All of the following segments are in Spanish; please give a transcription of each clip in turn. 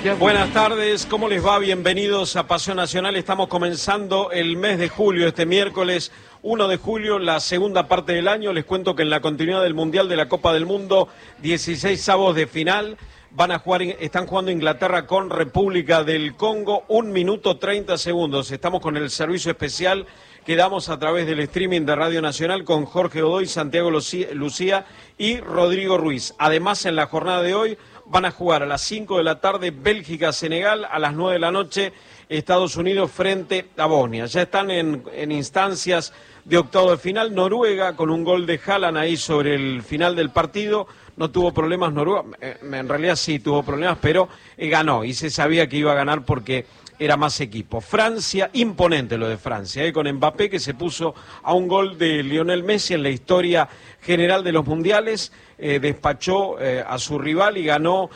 Buenas tardes, ¿cómo les va? Bienvenidos a Pasión Nacional. Estamos comenzando el mes de julio, este miércoles 1 de julio, la segunda parte del año. Les cuento que en la continuidad del Mundial de la Copa del Mundo, 16avos de final, están jugando Inglaterra con República del Congo, 1 minuto 30 segundos. Estamos con el servicio especial que damos a través del streaming de Radio Nacional con Jorge Godoy, Santiago Lucía y Rodrigo Ruiz. Además, en la jornada de hoy van a jugar a las 5 de la tarde Bélgica-Senegal, a las 9 de la noche Estados Unidos frente a Bosnia. Ya están en instancias de octavo de final. Noruega, con un gol de Haaland ahí sobre el final del partido, no tuvo problemas Noruega, en realidad sí tuvo problemas, pero ganó y se sabía que iba a ganar porque era más equipo. Francia, imponente lo de Francia, con Mbappé que se puso a un gol de Lionel Messi en la historia general de los mundiales, despachó a su rival y ganó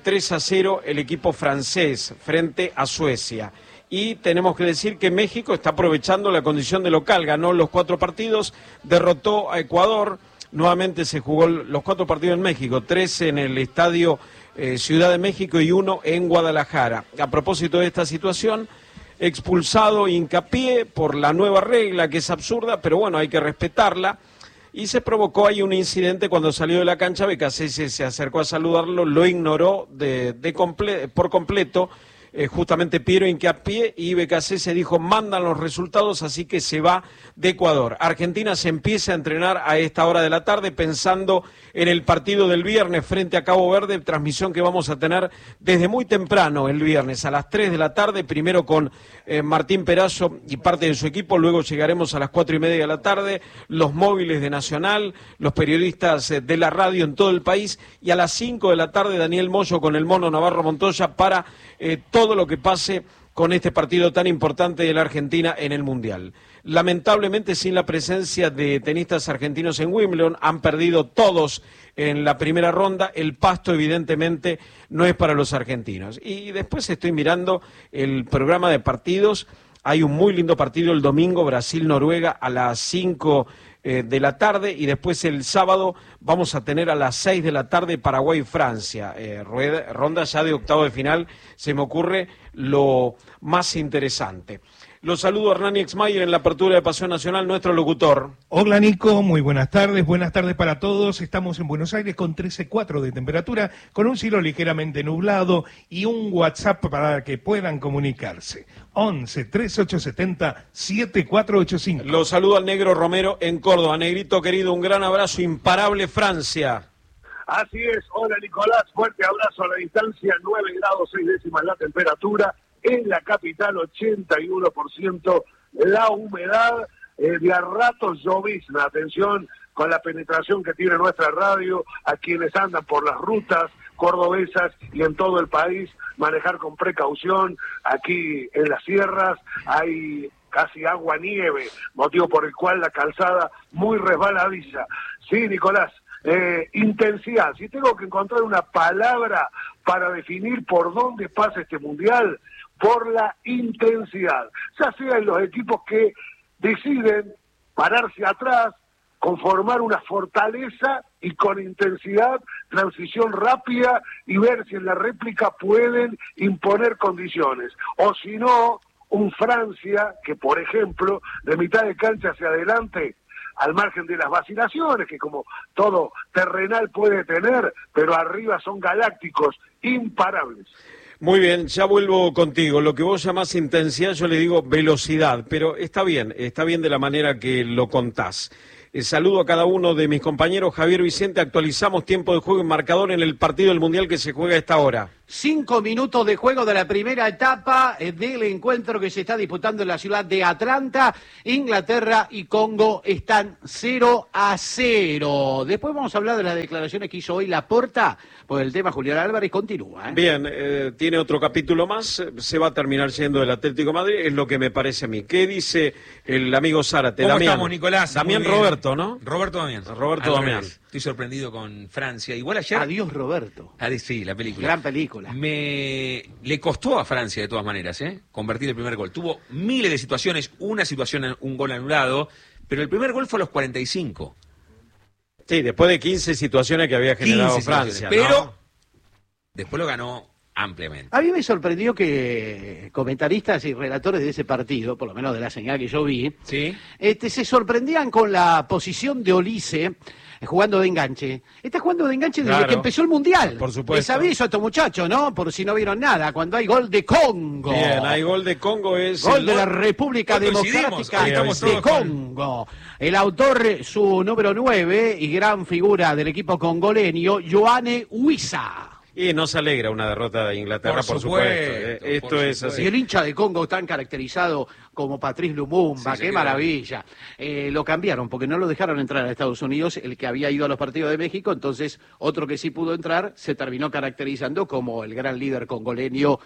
3-0 el equipo francés frente a Suecia. Y tenemos que decir que México está aprovechando la condición de local, ganó los 4 partidos, derrotó a Ecuador, nuevamente se jugó los 4 partidos en México, 3 en el estadio Ciudad de México y 1 en Guadalajara. A propósito de esta situación, expulsado Hincapié por la nueva regla que es absurda, pero bueno, hay que respetarla. Y se provocó ahí un incidente cuando salió de la cancha. Becasese se acercó a saludarlo, lo ignoró por completo, justamente Piero Hincapié, y Becasese dijo: mandan los resultados, así que se va de Ecuador. Argentina se empieza a entrenar a esta hora de la tarde pensando en el partido del viernes frente a Cabo Verde, transmisión que vamos a tener desde muy temprano el viernes a las 3 de la tarde, primero con Martín Perazo y parte de su equipo, luego llegaremos a las 4:30 de la tarde, los móviles de Nacional, los periodistas de la radio en todo el país, y a las 5 de la tarde Daniel Moyo con el Mono Navarro Montoya para todo lo que pase con este partido tan importante de la Argentina en el Mundial. Lamentablemente, sin la presencia de tenistas argentinos en Wimbledon, han perdido todos en la primera ronda. El pasto, evidentemente, no es para los argentinos. Y después estoy mirando el programa de partidos. Hay un muy lindo partido el domingo, Brasil-Noruega, a las 5 de la tarde, y después el sábado vamos a tener a las 6 de la tarde Paraguay-Francia, ronda ya de octavo de final. Se me ocurre lo más interesante. Los saludo a Hernán Exmayer en la apertura de Pasión Nacional, nuestro locutor. Hola Nico, muy buenas tardes para todos. Estamos en Buenos Aires con 13,4 de temperatura, con un cielo ligeramente nublado y un WhatsApp para que puedan comunicarse. 11-3870-7485. Los saludo al Negro Romero en Córdoba. Negrito querido, un gran abrazo, imparable Francia. Así es, hola Nicolás, fuerte abrazo a la distancia, 9 grados 6 décimas la temperatura. En la capital, 81% la humedad, de a ratos llovizna. Atención con la penetración que tiene nuestra radio a quienes andan por las rutas cordobesas y en todo el país, manejar con precaución. Aquí en las sierras hay casi agua-nieve, motivo por el cual la calzada muy resbaladiza. Sí, Nicolás, intensidad. Si tengo que encontrar una palabra para definir por dónde pasa este mundial, por la intensidad, ya sea en los equipos que deciden pararse atrás, conformar una fortaleza y con intensidad, transición rápida y ver si en la réplica pueden imponer condiciones, o si no, un Francia que, por ejemplo, de mitad de cancha hacia adelante, al margen de las vacilaciones que como todo terrenal puede tener, pero arriba son galácticos, imparables. Muy bien, ya vuelvo contigo. Lo que vos llamás intensidad, yo le digo velocidad, pero está bien de la manera que lo contás. Saludo a cada uno de mis compañeros. Javier Vicente, actualizamos tiempo de juego y marcador en el partido del Mundial que se juega a esta hora. 5 minutos de juego de la primera etapa del encuentro que se está disputando en la ciudad de Atlanta. Inglaterra y Congo están 0-0. Después vamos a hablar de las declaraciones que hizo hoy Laporta, porque el tema Julián Álvarez continúa. Bien, tiene otro capítulo más, se va a terminar yendo del Atlético de Madrid, es lo que me parece a mí. ¿Qué dice el amigo Zárate? ¿Cómo Damián estamos, Nicolás? Damián Roberto, ¿no? Roberto Damián. Roberto Damián. Estoy sorprendido con Francia. Igual ayer... Adiós, Roberto. Sí, la película. Gran película. Le costó a Francia de todas maneras, convertir el primer gol. Tuvo miles de situaciones, una situación, un gol anulado, pero el primer gol fue a los 45. Sí, después de 15 situaciones que había generado Francia, pero ¿no? después lo ganó ampliamente. A mí me sorprendió que comentaristas y relatores de ese partido, por lo menos de la señal que yo vi, ¿Sí? se sorprendían con la posición de Olise jugando de enganche. Está jugando de enganche desde Claro. que empezó el Mundial. Por supuesto. Les aviso a estos muchachos, ¿no? Por si no vieron nada. Cuando hay gol de Congo. Bien, hay gol de Congo, es Gol el- de la República Hoy coincidimos, Democrática hoy estamos de todos con- Congo. El autor, su número 9 y gran figura del equipo congoleño, Yohane Wissa. Y no se alegra una derrota de Inglaterra, por supuesto. Esto por es supuesto. así. Y el hincha de Congo tan caracterizado como Patrice Lumumba, Sí, qué sí, maravilla. Lo cambiaron porque no lo dejaron entrar a Estados Unidos, el que había ido a los partidos de México, entonces otro que sí pudo entrar se terminó caracterizando como el gran líder congoleño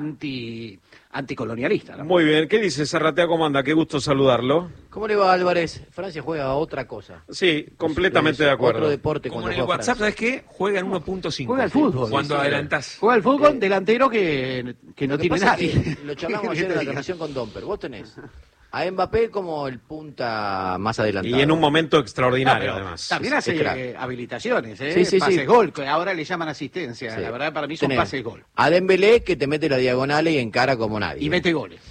anticolonialista, ¿no? Muy bien, ¿qué dice Zarratea? ¿Cómo anda? Qué gusto saludarlo. ¿Cómo le va, Álvarez? Francia juega a otra cosa. Sí, completamente Es de acuerdo. Otro deporte Como cuando en el juega WhatsApp, Francia. ¿sabes qué? Juega en 1.5. Juega al fútbol. Cuando Sí, sí. adelantás. Juega al fútbol delantero que no Lo que tiene pasa nadie. es que lo charlamos ayer en la ¿Qué te transmisión con Domper. Vos tenés a Mbappé como el punta más adelantado. Y en un momento diga? extraordinario, Pero además. también hace Es crack. habilitaciones, Sí, sí, pases sí. gol, que ahora le llaman asistencia. Sí. La verdad, para mí son Tenés pases gol. a Dembélé que te mete la diagonal y encara como nadie. Y mete goles.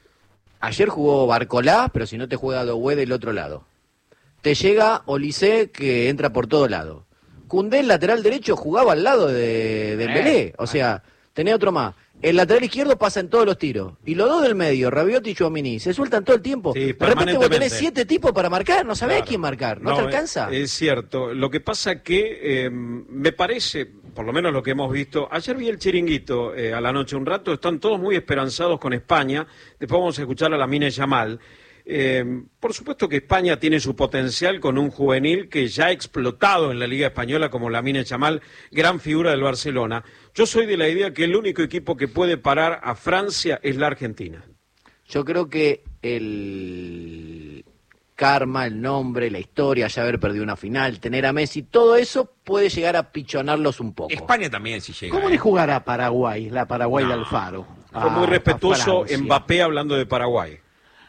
Ayer jugó Barcolá, pero si no te juega Doué del otro lado. Te llega Olise que entra por todo lado. Koundé, el lateral derecho, jugaba al lado de Dembélé. O sea, tenés otro más. El lateral izquierdo pasa en todos los tiros. Y los dos del medio, Rabiot y Tchouaméni, se sueltan todo el tiempo. Sí, De repente vos permanentemente. tenés 7 tipos para marcar, no sabés Claro. a quién marcar. ¿No te alcanza? Es cierto. Lo que pasa que me parece, por lo menos lo que hemos visto, ayer vi el Chiringuito a la noche un rato, están todos muy esperanzados con España, después vamos a escuchar a Lamine Yamal. Por supuesto que España tiene su potencial con un juvenil que ya ha explotado en la Liga Española como Lamine Yamal, gran figura del Barcelona. Yo soy de la idea que el único equipo que puede parar a Francia es la Argentina. Yo creo que el karma, el nombre, la historia, ya haber perdido una final, tener a Messi, todo eso puede llegar a pichonarlos un poco. España también, si llega. ¿Cómo le jugará a Paraguay, la Paraguay de Alfaro? Fue muy A respetuoso Francia. Mbappé hablando de Paraguay.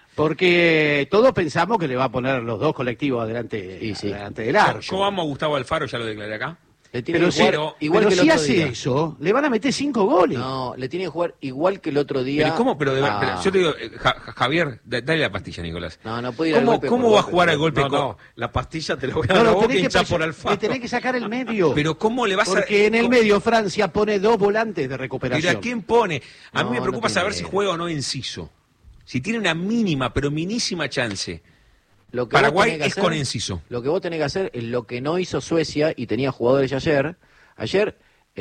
Porque todos pensamos que le va a poner los dos colectivos adelante, Y sí. adelante del arco. Yo amo a Gustavo Alfaro, ya lo declaré acá. Le tiene Pero que jugar sí, igual pero que el si otro hace día. eso, le van a meter 5 goles. No, le tiene que jugar igual que el otro día. Pero ¿cómo? Pero, Ah. pero yo te digo, Javier, dale la pastilla, Nicolás. No puede ir al ¿Cómo, golpe cómo por va a golpe, jugar por al golpe? No, la pastilla te la voy a No, dar a lo vos que tenés que, hinchás por Alfaro. le tenés que sacar el medio. Pero ¿cómo le vas a...? Porque en el cómo- medio Francia pone 2 volantes de ¿Pero recuperación. a quién pone? A mí No, me preocupa no saber tiene. si juega o no Enciso. Si tiene una mínima, pero minísima chance. Lo que Paraguay vos tenés que es hacer- con Enciso. Lo que vos tenés que hacer es lo que no hizo Suecia y tenía jugadores ayer. Ayer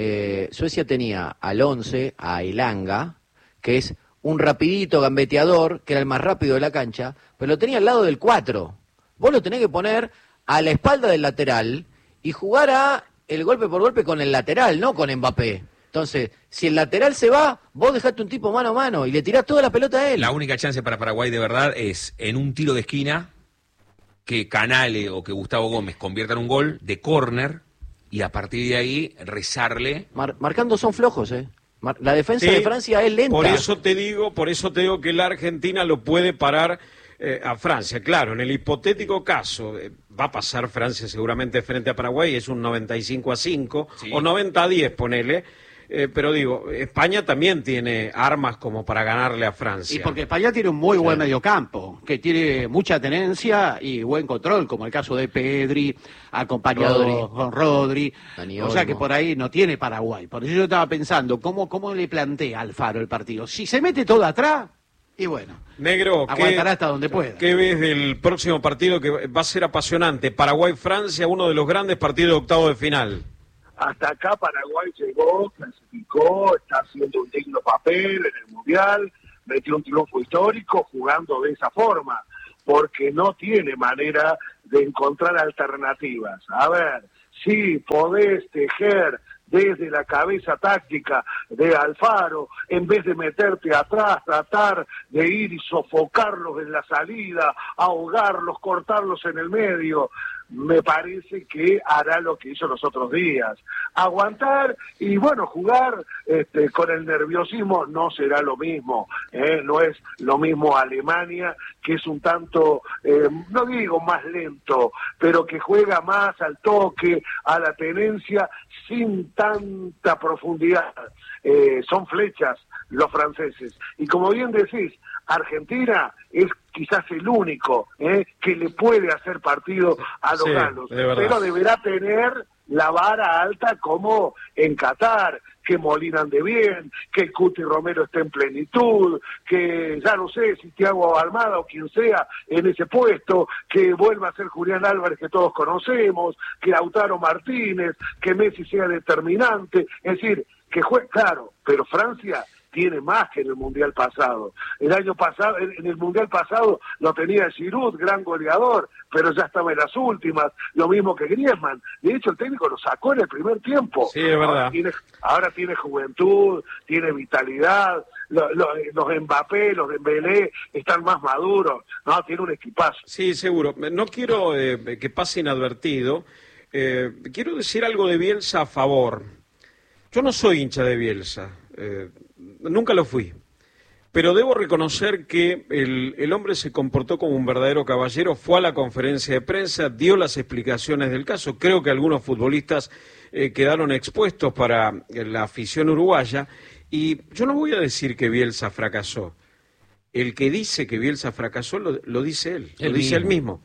Suecia tenía al 11, a Elanga, que es un rapidito gambeteador, que era el más rápido de la cancha, pero lo tenía al lado del 4. Vos lo tenés que poner a la espalda del lateral y jugar a el golpe por golpe con el lateral, no con Mbappé. Entonces, si el lateral se va, vos dejaste un tipo mano a mano y le tirás toda la pelota a él. La única chance para Paraguay de verdad es en un tiro de esquina que Canale o que Gustavo Gómez conviertan un gol de córner y a partir de ahí rezarle. Marcando son flojos, ¿eh? La defensa Sí, de Francia es lenta. Por eso te digo que la Argentina lo puede parar a Francia. Claro, en el hipotético caso, va a pasar Francia seguramente frente a Paraguay, es un 95-5 Sí. o 90-10, ponele. Pero digo, España también tiene armas como para ganarle a Francia. Y porque España tiene un muy buen mediocampo, que tiene mucha tenencia y buen control, como el caso de Pedri, acompañado Rodri. con Rodri. Dani O sea que Olmo. por ahí no tiene Paraguay. Por eso yo estaba pensando, ¿cómo le plantea Alfaro el partido? Si se mete todo atrás, y bueno, Negro, aguantará hasta donde pueda. ¿qué ves del próximo partido que va a ser apasionante? Paraguay-Francia, uno de los grandes partidos de octavo de final. Hasta acá Paraguay llegó, clasificó, está haciendo un digno papel en el Mundial, metió un triunfo histórico jugando de esa forma, porque no tiene manera de encontrar alternativas. A ver, sí, podés tejer desde la cabeza táctica de Alfaro, en vez de meterte atrás, tratar de ir y sofocarlos en la salida, ahogarlos, cortarlos en el medio. me parece que hará lo que hizo los otros días, aguantar y bueno, jugar con el nerviosismo. No será lo mismo, no es lo mismo Alemania, que es un tanto, no digo más lento, pero que juega más al toque, a la tenencia, sin tanta profundidad. Son flechas los franceses, y como bien decís, Argentina es quizás el único que le puede hacer partido a los galos, pero deberá tener la vara alta como en Qatar, que Molina ande bien, que el Cuti Romero esté en plenitud, que ya no sé si Thiago Almada o quien sea en ese puesto, que vuelva a ser Julián Álvarez que todos conocemos, que Lautaro Martínez, que Messi sea determinante, es decir, que juegue, claro, pero Francia tiene más que en el Mundial pasado. El año pasado, en el Mundial pasado lo tenía Giroud, gran goleador, pero ya estaba en las últimas, lo mismo que Griezmann. De hecho, el técnico lo sacó en el primer tiempo. Sí, es verdad. Ahora tiene juventud, tiene vitalidad, los Mbappé, los Dembélé están más maduros, no, tiene un equipazo. Sí, seguro. No quiero que pase inadvertido. Quiero decir algo de Bielsa a favor. Yo no soy hincha de Bielsa. Nunca lo fui, pero debo reconocer que el hombre se comportó como un verdadero caballero, fue a la conferencia de prensa, dio las explicaciones del caso. Creo que algunos futbolistas quedaron expuestos para la afición uruguaya, y yo no voy a decir que Bielsa fracasó. El que dice que Bielsa fracasó lo dice él, lo dice él mismo.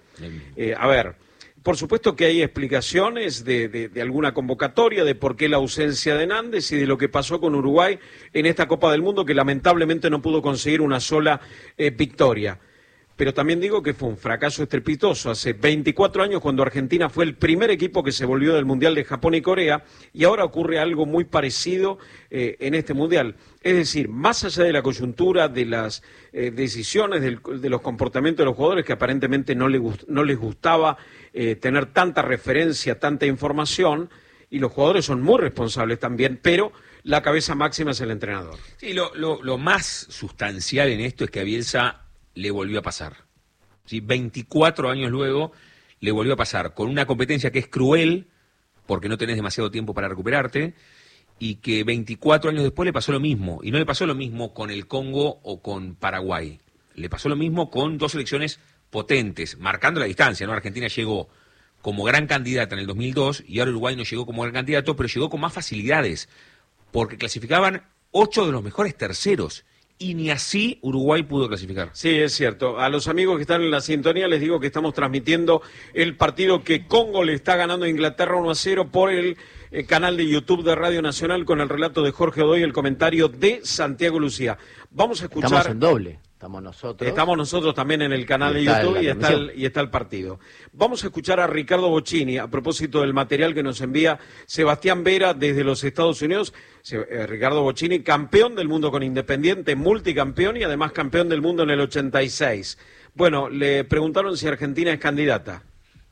A ver, por supuesto que hay explicaciones de alguna convocatoria, de por qué la ausencia de Nández y de lo que pasó con Uruguay en esta Copa del Mundo, que lamentablemente no pudo conseguir una sola victoria. Pero también digo que fue un fracaso estrepitoso hace 24 años, cuando Argentina fue el primer equipo que se volvió del Mundial de Japón y Corea, y ahora ocurre algo muy parecido en este Mundial. Es decir, más allá de la coyuntura, de las decisiones, de los comportamientos de los jugadores, que aparentemente no les gustaba tener tanta referencia, tanta información, y los jugadores son muy responsables también, pero la cabeza máxima es el entrenador. Sí, lo más sustancial en esto es que a Bielsa le volvió a pasar. ¿Sí? 24 años luego le volvió a pasar, con una competencia que es cruel, porque no tenés demasiado tiempo para recuperarte, y que 24 años después le pasó lo mismo. Y no le pasó lo mismo con el Congo o con Paraguay. Le pasó lo mismo con dos selecciones potentes, marcando la distancia, ¿no? Argentina llegó como gran candidata en el 2002 y ahora Uruguay no llegó como gran candidato, pero llegó con más facilidades, porque clasificaban 8 de los mejores terceros. Y ni así Uruguay pudo clasificar. Sí, es cierto. A los amigos que están en la sintonía les digo que estamos transmitiendo el partido que Congo le está ganando a Inglaterra 1-0 por el canal de YouTube de Radio Nacional, con el relato de Jorge Odoy y el comentario de Santiago Lucía. Vamos a escuchar... Estamos en doble. Estamos nosotros también en el canal de YouTube y está el partido. Vamos a escuchar a Ricardo Bocchini a propósito del material que nos envía Sebastián Vera desde los Estados Unidos. Ricardo Bocchini, campeón del mundo con Independiente, multicampeón y además campeón del mundo en el 86. Bueno, le preguntaron si Argentina es candidata.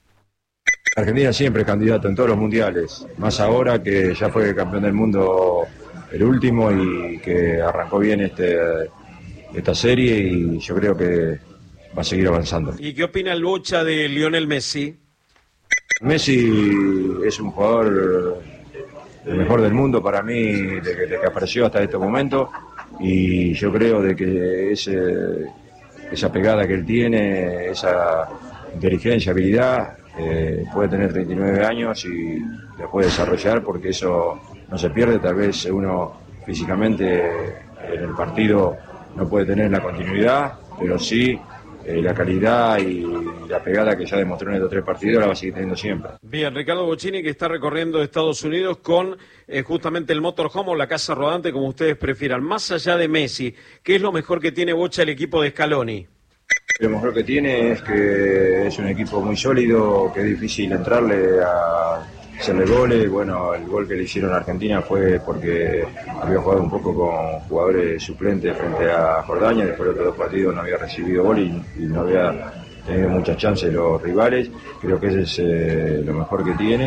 Argentina siempre es candidata en todos los mundiales, más ahora que ya fue campeón del mundo el último y que arrancó bien esta serie, y yo creo que va a seguir avanzando. ¿Y qué opina el Bocha de Lionel Messi? Messi es un jugador el mejor del mundo para mí, de que apareció hasta este momento, y yo creo de que esa pegada que él tiene, esa inteligencia, habilidad, puede tener 39 años y la puede desarrollar, porque eso no se pierde. Tal vez uno físicamente en el partido no puede tener la continuidad, pero sí la calidad y la pegada que ya demostró en estos 3 partidos la va a seguir teniendo siempre. Bien, Ricardo Bocchini, que está recorriendo Estados Unidos con justamente el motorhome o la casa rodante, como ustedes prefieran. Más allá de Messi, ¿qué es lo mejor que tiene Bocha el equipo de Scaloni? Lo mejor que tiene es que es un equipo muy sólido, que es difícil entrarle a hacerle goles. Bueno, el gol que le hicieron a Argentina fue porque había jugado un poco con jugadores suplentes frente a Jordania. Después de los 2 partidos no había recibido gol y no había tenido muchas chances los rivales. Creo que ese es lo mejor que tiene.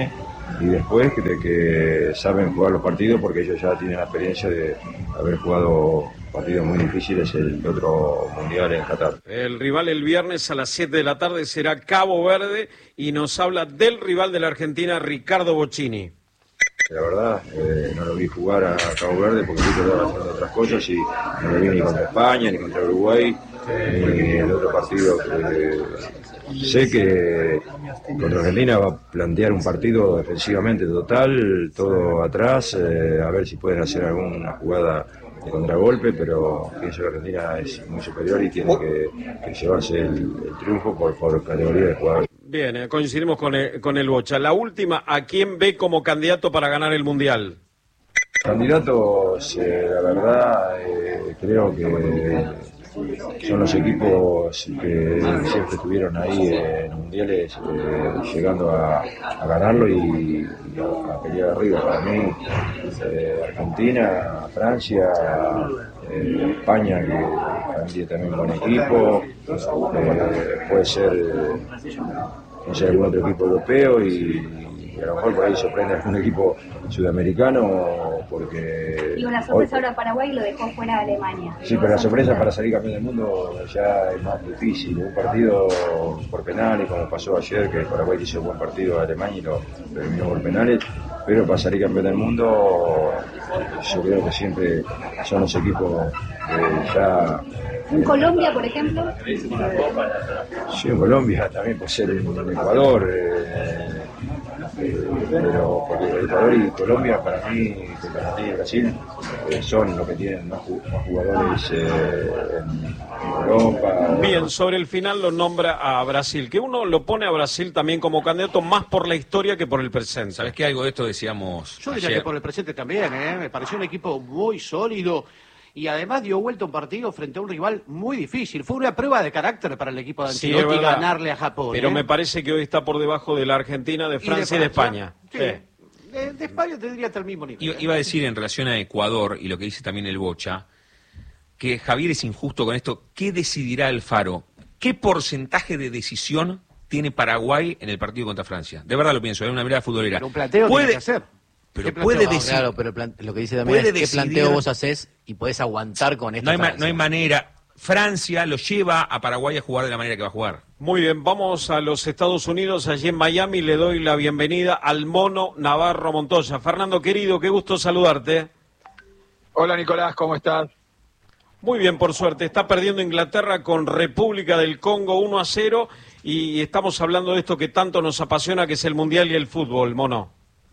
y después de que saben jugar los partidos porque ellos ya tienen la experiencia de haber jugado partidos muy difíciles el otro mundial en Qatar. El rival el viernes a las 7 de la tarde será Cabo Verde y nos habla del rival de la Argentina, Ricardo Bocchini. La verdad, no lo vi jugar a Cabo Verde porque estaba haciendo otras cosas y no lo vi ni contra España, ni contra Uruguay, ni el otro partido. Sé que contra Argentina va a plantear un partido defensivamente total, todo atrás, a ver si pueden hacer alguna jugada de contragolpe, pero pienso que Argentina es muy superior y tiene que llevarse el triunfo por categoría de jugadores. Bien, coincidimos con el Bocha. La última, ¿a quién ve como candidato para ganar el Mundial? Candidatos, la verdad, creo que son los equipos que siempre estuvieron ahí en mundiales, llegando a ganarlo y a pelear arriba. Para mí, Argentina, Francia, España, que para mí también un buen equipo, puede ser, no sé, algún otro equipo europeo y a lo mejor por ahí sorprende algún equipo sudamericano porque... Y una sorpresa ahora Paraguay lo dejó fuera de Alemania. Sí, pero la sorpresa para salir campeón del mundo ya es más difícil. Un partido por penales, como pasó ayer, que Paraguay hizo un buen partido a Alemania y lo terminó por penales, pero para salir campeón del mundo yo creo que siempre son los equipos que ya... ¿Un Colombia, por ejemplo? Sí, en Colombia también puede ser en Ecuador, pero porque Ecuador y Colombia para mí, Argentina y Brasil son los que tienen más jugadores en Europa. Bien, sobre el final lo nombra a Brasil, que uno lo pone a Brasil también como candidato más por la historia que por el presente. ¿Sabes qué? Algo de esto decíamos Yo diría ayer. que por el presente también, me pareció un equipo muy sólido y además dio vuelta un partido frente a un rival muy difícil. Fue una prueba de carácter para el equipo de Sí, Ancelotti es verdad. ganarle a Japón. Pero me parece que hoy está por debajo de la Argentina, de Francia y de España. Sí. Sí. De España tendría hasta el mismo nivel. Iba a decir en relación a Ecuador, y lo que dice también el Bocha, que Javier es injusto con esto. ¿Qué decidirá Alfaro? ¿Qué porcentaje de decisión tiene Paraguay en el partido contra Francia? De verdad lo pienso, es una mirada futbolera. Pero un planteo tiene que hacer. Pero ¿Qué puede planteo? decir... Claro, pero lo que dice también puede es qué decidir- planteo vos haces y podés aguantar con esta Francia. No hay manera. Francia lo lleva a Paraguay a jugar de la manera que va a jugar. Muy bien, vamos a los Estados Unidos, allí en Miami. Le doy la bienvenida al Mono Navarro Montoya. Fernando, querido, qué gusto saludarte. Hola Nicolás, ¿cómo estás? Muy bien, por suerte. Está perdiendo Inglaterra con República del Congo 1-0 y estamos hablando de esto que tanto nos apasiona, que es el Mundial y el fútbol, Mono.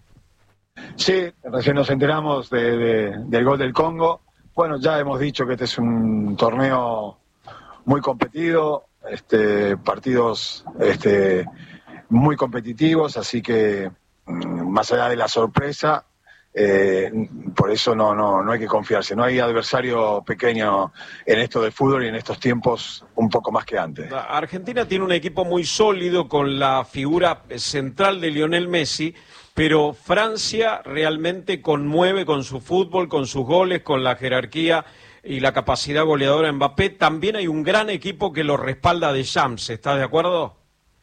Sí, recién nos enteramos del gol del Congo. Bueno, ya hemos dicho que este es un torneo muy competido, partidos muy competitivos, así que más allá de la sorpresa, por eso no hay que confiarse. No hay adversario pequeño en esto del fútbol y en estos tiempos un poco más que antes. Argentina tiene un equipo muy sólido con la figura central de Lionel Messi, pero Francia realmente conmueve con su fútbol, con sus goles, con la jerarquía y la capacidad goleadora de Mbappé. También hay un gran equipo que lo respalda de Shams, ¿estás de acuerdo?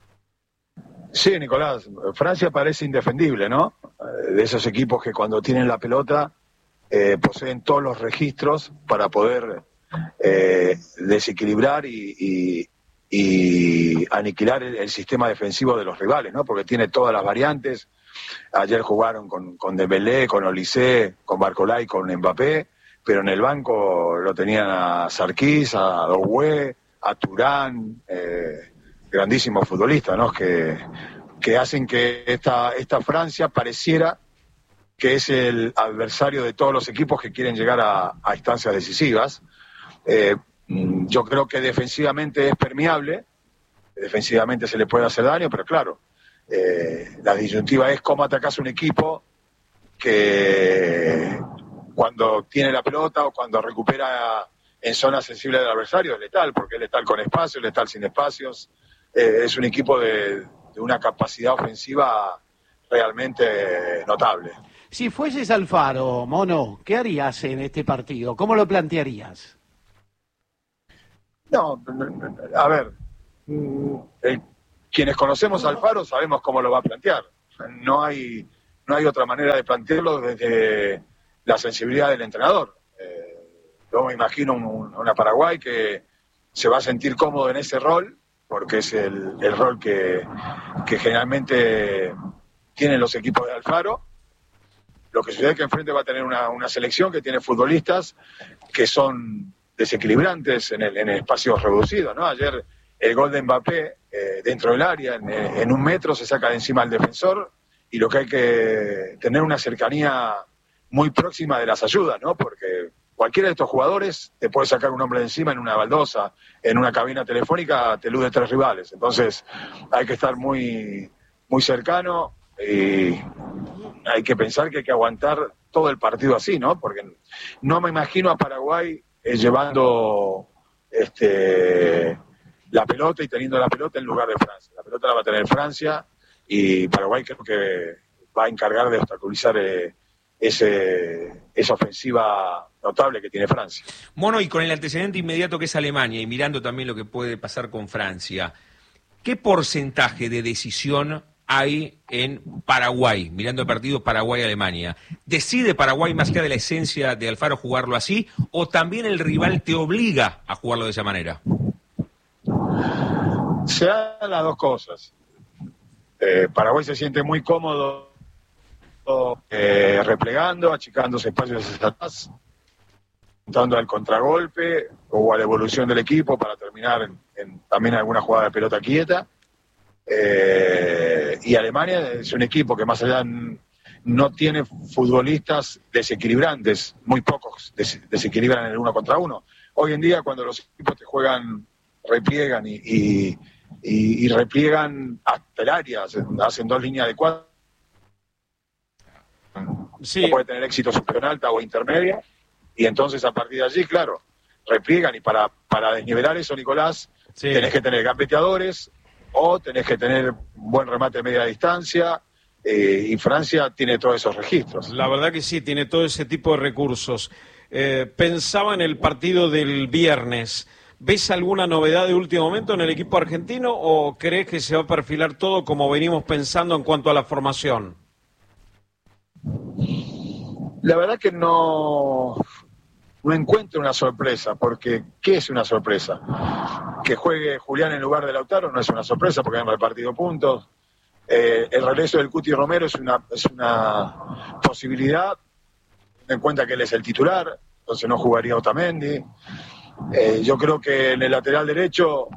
Sí, Nicolás, Francia parece indefendible, ¿no? De esos equipos que cuando tienen la pelota poseen todos los registros para poder desequilibrar y aniquilar el sistema defensivo de los rivales, ¿no? Porque tiene todas las variantes. Ayer jugaron con Dembélé, con Olise, con Barcola y con Mbappé, pero en el banco lo tenían a Sarkis, a Doué, a Turán, grandísimos futbolistas, ¿no? Que hacen que esta Francia pareciera que es el adversario de todos los equipos que quieren llegar a instancias decisivas. Yo creo que defensivamente es permeable, defensivamente se le puede hacer daño, pero claro, la disyuntiva es cómo atacás un equipo que cuando tiene la pelota o cuando recupera en zona sensible del adversario es letal, porque es letal con espacios, letal sin espacios. Es un equipo de una capacidad ofensiva realmente notable. Si fueses Alfaro, Mono, ¿qué harías en este partido? ¿Cómo lo plantearías? No, a ver, quienes conocemos a Alfaro sabemos cómo lo va a plantear. No hay no hay otra manera de plantearlo desde la sensibilidad del entrenador. Yo me imagino una Paraguay que se va a sentir cómodo en ese rol, porque es el rol que generalmente tienen los equipos de Alfaro. Lo que sucede es que enfrente va a tener una selección que tiene futbolistas que son desequilibrantes en espacios reducidos, ¿no? Ayer el gol de Mbappé dentro del área, en 1 metro, se saca de encima al defensor, y lo que hay que tener una cercanía muy próxima de las ayudas, ¿no? Porque cualquiera de estos jugadores te puede sacar un hombre de encima en una baldosa, en una cabina telefónica, te elude 3 rivales. Entonces hay que estar muy, muy cercano, y hay que pensar que hay que aguantar todo el partido así, ¿no? Porque no me imagino a Paraguay llevando la pelota y teniendo la pelota en lugar de Francia. La pelota la va a tener Francia, y Paraguay creo que va a encargar de obstaculizar esa ofensiva notable que tiene Francia. Mono, y con el antecedente inmediato que es Alemania, y mirando también lo que puede pasar con Francia, ¿qué porcentaje de decisión hay en Paraguay, mirando el partido Paraguay-Alemania? ¿Decide Paraguay más allá de la esencia de Alfaro jugarlo así, o también el rival te obliga a jugarlo de esa manera? Se dan las dos cosas. Paraguay se siente muy cómodo replegando, achicándose espacios hacia atrás, dando al contragolpe o a la evolución del equipo para terminar en también alguna jugada de pelota quieta. Y Alemania es un equipo que más allá no tiene futbolistas desequilibrantes, muy pocos desequilibran en el 1 contra 1. Hoy en día, cuando los equipos te juegan, repliegan y repliegan hasta el área, hacen 2 líneas de 4, sí, puede tener éxito superior alta o intermedia, y entonces a partir de allí, claro, repliegan, y para desnivelar eso, Nicolás, sí, tenés que tener gambeteadores, o tenés que tener un buen remate de media distancia, y Francia tiene todos esos registros. La verdad que sí, tiene todo ese tipo de recursos. Pensaba en el partido del viernes. ¿Ves alguna novedad de último momento en el equipo argentino, o crees que se va a perfilar todo como venimos pensando en cuanto a la formación? La verdad que no encuentro una sorpresa, porque ¿qué es una sorpresa? Que juegue Julián en lugar de Lautaro no es una sorpresa, porque han repartido puntos. El regreso del Cuti Romero es una posibilidad, teniendo en cuenta que él es el titular, entonces no jugaría Otamendi. Yo creo que en el lateral derecho,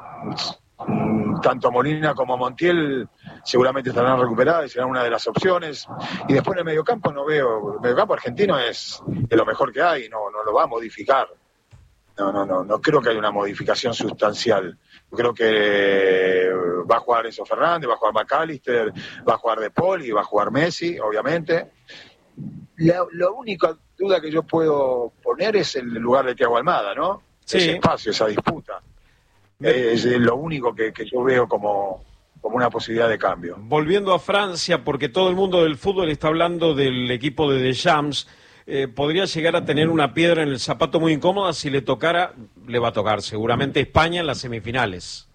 tanto Molina como Montiel seguramente estarán recuperados y serán una de las opciones. Y después en el mediocampo no veo, el mediocampo argentino es de lo mejor que hay, no lo va a modificar. No creo que haya una modificación sustancial. Creo que va a jugar Enzo Fernández, va a jugar McAllister, va a jugar De Paul y va a jugar Messi, obviamente. La única duda que yo puedo poner es el lugar de Thiago Almada, ¿no? Sí. Ese espacio, esa disputa. Es lo único que yo veo como una posibilidad de cambio. Volviendo a Francia, porque todo el mundo del fútbol está hablando del equipo de Deschamps, podría llegar a tener una piedra en el zapato muy incómoda si le tocara, le va a tocar seguramente España en las semifinales.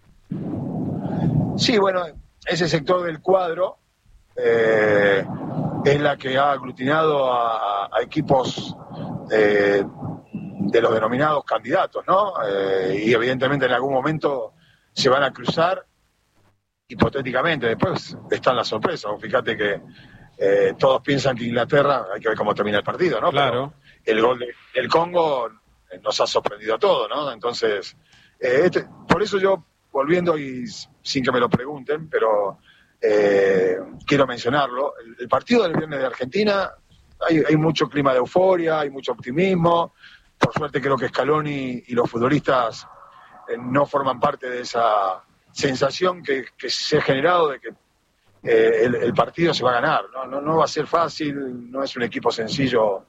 Sí, bueno, ese sector del cuadro es la que ha aglutinado a equipos de los denominados candidatos, ¿no? Y evidentemente en algún momento se van a cruzar, hipotéticamente. Después están las sorpresas. Fíjate que todos piensan que Inglaterra, hay que ver cómo termina el partido, ¿no? Claro. Pero el gol del Congo nos ha sorprendido a todos, ¿no? Entonces, por eso yo, volviendo y sin que me lo pregunten, pero quiero mencionarlo, el partido del viernes de Argentina, hay mucho clima de euforia, hay mucho optimismo. Por suerte creo que Scaloni y los futbolistas no forman parte de esa sensación que se ha generado de que el partido se va a ganar. No va a ser fácil, no es un equipo sencillo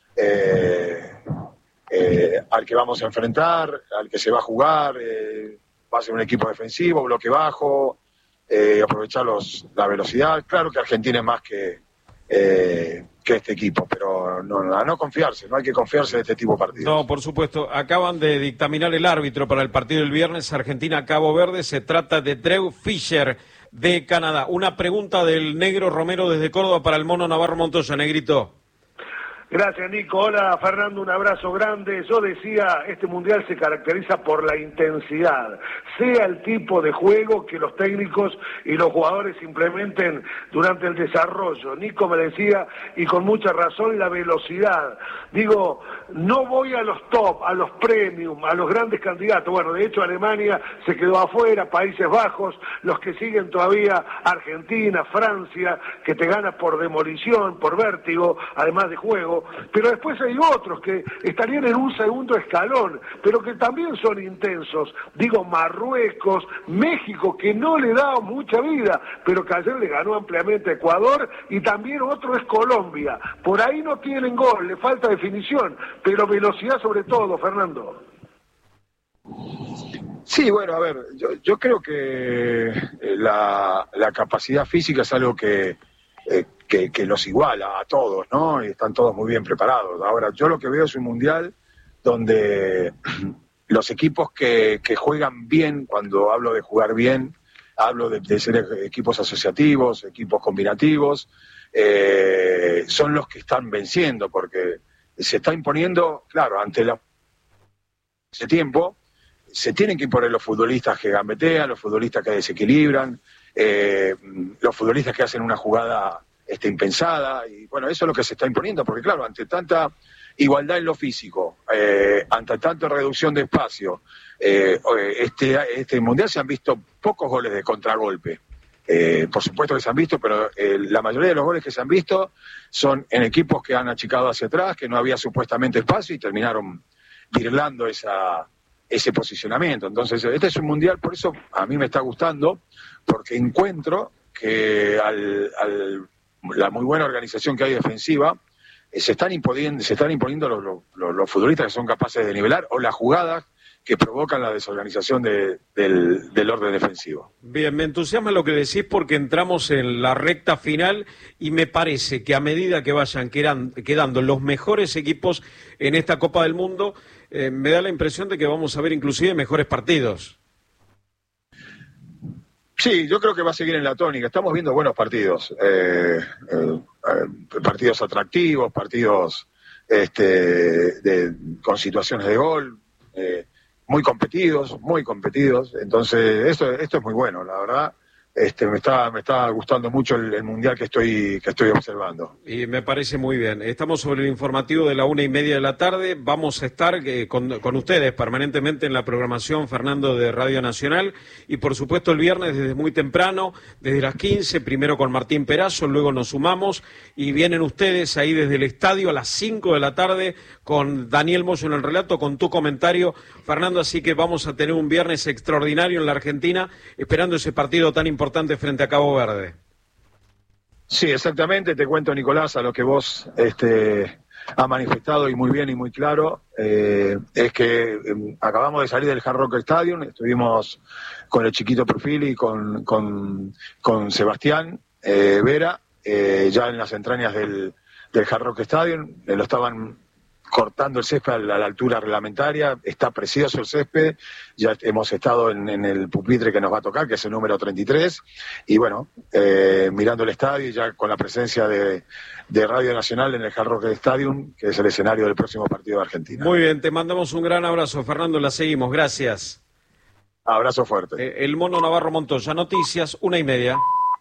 al que vamos a enfrentar, al que se va a jugar. Va a ser un equipo defensivo, bloque bajo, aprovechar la velocidad. Claro que Argentina es más que este equipo, pero no confiarse, no hay que confiarse de este tipo de partidos. No, por supuesto. Acaban de dictaminar el árbitro para el partido del viernes Argentina-Cabo Verde. Se trata de Drew Fischer. de Canadá. Una pregunta del Negro Romero desde Córdoba para el Mono Navarro Montoya. Negrito. Gracias, Nico. Hola, Fernando, un abrazo grande. Yo decía, este Mundial se caracteriza por la intensidad, sea el tipo de juego que los técnicos y los jugadores implementen durante el desarrollo. Nico me decía, y con mucha razón, la velocidad. Digo, no voy a los top, a los premium, a los grandes candidatos. Bueno, de hecho, Alemania se quedó afuera, Países Bajos, los que siguen todavía, Argentina, Francia, que te ganas por demolición, por vértigo, además de juego. Pero después hay otros que estarían en un segundo escalón, pero que también son intensos. Digo, Marruecos, México, que no le da mucha vida, pero que ayer le ganó ampliamente a Ecuador, y también otro es Colombia. Por ahí no tienen gol, le falta definición, pero velocidad sobre todo, Fernando. Sí, bueno, a ver, yo creo que la capacidad física es algo que los iguala a todos, ¿no? Y están todos muy bien preparados. Ahora, yo lo que veo es un mundial donde los equipos que juegan bien, cuando hablo de jugar bien, hablo de ser equipos asociativos, equipos combinativos, son los que están venciendo, porque se está imponiendo, claro, ante ese tiempo, se tienen que imponer los futbolistas que gambetean, los futbolistas que desequilibran, los futbolistas que hacen una jugada impensada, y bueno, eso es lo que se está imponiendo, porque claro, ante tanta igualdad en lo físico, ante tanta reducción de espacio, este mundial se han visto pocos goles de contragolpe. Por supuesto que se han visto, pero la mayoría de los goles que se han visto son en equipos que han achicado hacia atrás, que no había supuestamente espacio y terminaron virlando ese posicionamiento. Entonces, este es un mundial, por eso a mí me está gustando, porque encuentro que la muy buena organización que hay defensiva, se están imponiendo los futbolistas que son capaces de nivelar, o las jugadas que provocan la desorganización del orden defensivo. Bien, me entusiasma lo que decís, porque entramos en la recta final y me parece que a medida que vayan quedando los mejores equipos en esta Copa del Mundo, me da la impresión de que vamos a ver inclusive mejores partidos. Sí, yo creo que va a seguir en la tónica. Estamos viendo buenos partidos, partidos atractivos, partidos con situaciones de gol, muy competidos. Entonces, esto es muy bueno, la verdad. Me está gustando mucho el mundial que estoy observando. Y me parece muy bien. Estamos sobre el informativo de la 1:30 de la tarde. Vamos a estar con ustedes permanentemente en la programación, Fernando, de Radio Nacional. Y por supuesto el viernes desde muy temprano, desde las 15, primero con Martín Perazo, luego nos sumamos y vienen ustedes ahí desde el estadio a las 5 de la tarde con Daniel Moyo en el relato, con tu comentario, Fernando. Así que vamos a tener un viernes extraordinario en la Argentina, esperando ese partido tan importante frente a Cabo Verde. Sí, exactamente. Te cuento, Nicolás, a lo que vos has manifestado, y muy bien y muy claro, es que acabamos de salir del Hard Rock Stadium, estuvimos con el Chiquito Profili y con Sebastián Vera, ya en las entrañas del Hard Rock Stadium. Lo estaban cortando el césped a la altura reglamentaria, está precioso el césped, ya hemos estado en el pupitre que nos va a tocar, que es el número 33, y bueno, mirando el estadio, ya con la presencia de Radio Nacional en el Hard Rock Stadium, que es el escenario del próximo partido de Argentina. Muy bien, te mandamos un gran abrazo, Fernando, la seguimos, gracias. Abrazo fuerte. El Mono Navarro Montoya, noticias, 1:30.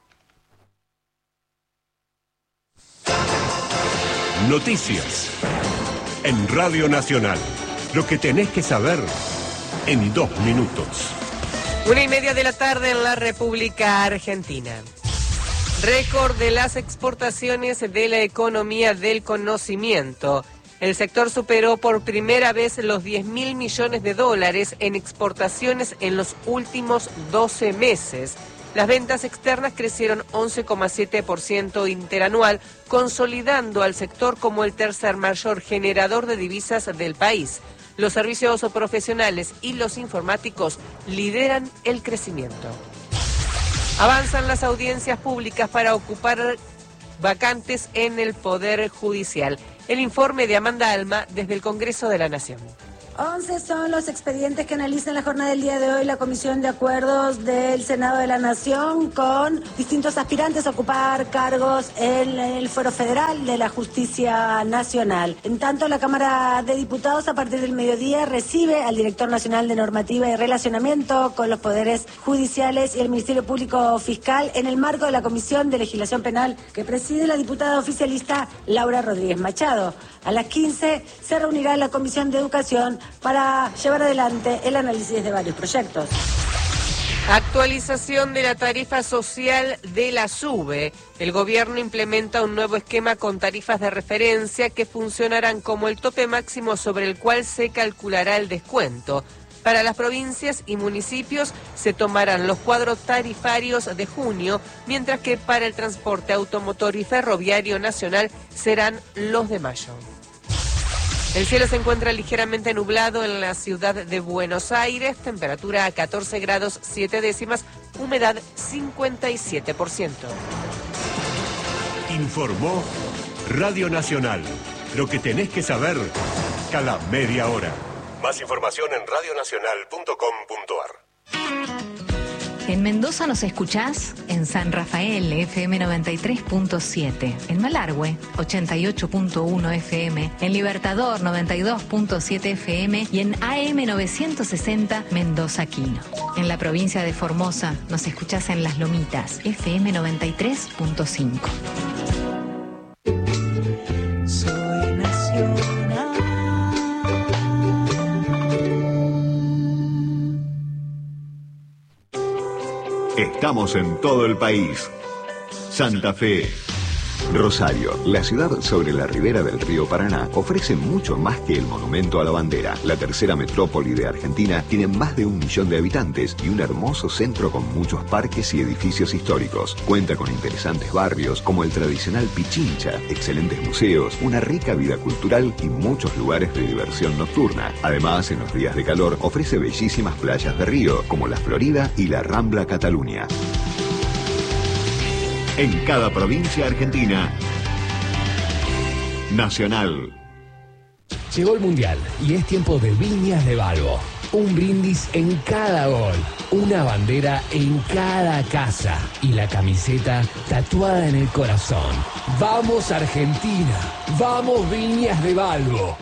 Noticias en Radio Nacional. Lo que tenés que saber en 2 minutos. 1:30 de la tarde en la República Argentina. Récord de las exportaciones de la economía del conocimiento. El sector superó por primera vez los $10.000 millones en exportaciones en los últimos 12 meses. Las ventas externas crecieron 11,7% interanual, consolidando al sector como el tercer mayor generador de divisas del país. Los servicios profesionales y los informáticos lideran el crecimiento. Avanzan las audiencias públicas para ocupar vacantes en el Poder Judicial. El informe de Amanda Alma desde el Congreso de la Nación. 11 son los expedientes que analiza en la jornada del día de hoy la Comisión de Acuerdos del Senado de la Nación con distintos aspirantes a ocupar cargos en el Fuero Federal de la Justicia Nacional. En tanto, la Cámara de Diputados a partir del mediodía recibe al Director Nacional de Normativa y Relacionamiento con los Poderes Judiciales y el Ministerio Público Fiscal en el marco de la Comisión de Legislación Penal que preside la diputada oficialista Laura Rodríguez Machado. A las 15 se reunirá la Comisión de Educación para llevar adelante el análisis de varios proyectos. Actualización de la tarifa social de la SUBE. El gobierno implementa un nuevo esquema con tarifas de referencia que funcionarán como el tope máximo sobre el cual se calculará el descuento. Para las provincias y municipios se tomarán los cuadros tarifarios de junio, mientras que para el transporte automotor y ferroviario nacional serán los de mayo. El cielo se encuentra ligeramente nublado en la ciudad de Buenos Aires, temperatura a 14 grados 7 décimas, humedad 57%. Informó Radio Nacional. Lo que tenés que saber cada media hora. Más información en radionacional.com.ar. En Mendoza nos escuchás en San Rafael, FM 93.7, en Malargüe, 88.1 FM, en Libertador, 92.7 FM y en AM 960 Mendoza Quino. En la provincia de Formosa nos escuchás en Las Lomitas, FM 93.5. Soy nacional. Estamos en todo el país. Santa Fe. Rosario, la ciudad sobre la ribera del río Paraná, ofrece mucho más que el monumento a la bandera. La tercera metrópoli de Argentina tiene más de 1 millón de habitantes y un hermoso centro con muchos parques y edificios históricos. Cuenta con interesantes barrios como el tradicional Pichincha, excelentes museos, una rica vida cultural y muchos lugares de diversión nocturna. Además, en los días de calor ofrece bellísimas playas de río como la Florida y la Rambla Cataluña. En cada provincia argentina. Nacional. Llegó el Mundial y es tiempo de Viñas de Balbo. Un brindis en cada gol, una bandera en cada casa y la camiseta tatuada en el corazón. ¡Vamos Argentina! ¡Vamos Viñas de Balbo!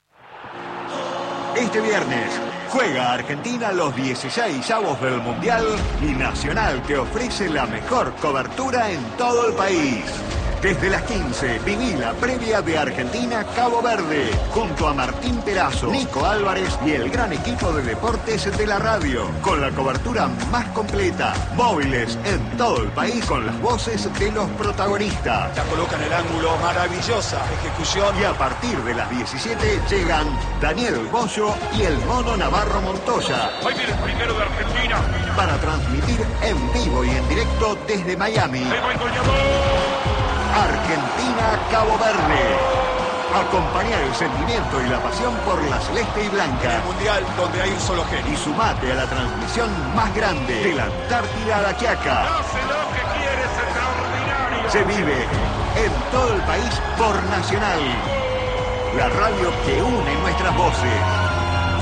Este viernes juega Argentina los 16avos del Mundial y Nacional te ofrece la mejor cobertura en todo el país. Desde las 15, viví la previa de Argentina-Cabo Verde, junto a Martín Perazo, Nico Álvarez y el gran equipo de deportes de la radio, con la cobertura más completa, móviles en todo el país con las voces de los protagonistas. La coloca en el ángulo, maravillosa ejecución. Y a partir de las 17 llegan Daniel Bollo y el Mono Navarro Montoya. Hoy viene el primero de Argentina. Para transmitir en vivo y en directo desde Miami. Argentina-Cabo Verde. Acompañar el sentimiento y la pasión por la celeste y blanca. El mundial donde hay un solo genio. Y sumate a la transmisión más grande de la Antártida a la Quiaca. Hace lo que quieres, extraordinario. Se vive en todo el país por Nacional. La radio que une nuestras voces.